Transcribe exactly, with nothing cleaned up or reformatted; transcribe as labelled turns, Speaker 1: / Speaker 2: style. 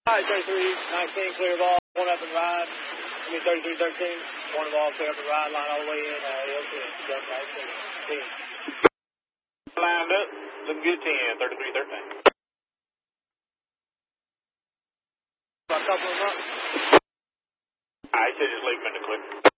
Speaker 1: All right, thirty-three nineteen, clear ball, one up and ride. I mean, thirty-three thirteen, one ball, clear up and ride, line all the way in, uh, L ten, jump right, ten.
Speaker 2: Lined up, looking good, ten, thirty-three thirteen.
Speaker 1: About a couple of months.
Speaker 2: I should just leave him in the clip.